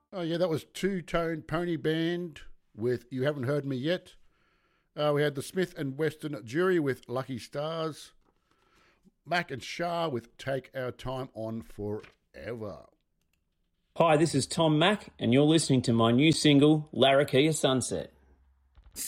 Oh, yeah, that was Two Tone Pony Band with You Haven't Heard Me Yet. We had the Smith and Weston Jury with Lucky Stars. Mac and Shah with Take Our Time On Forever. Hi, this is Tom Mack, and you're listening to my new single, Larrakia Sunset.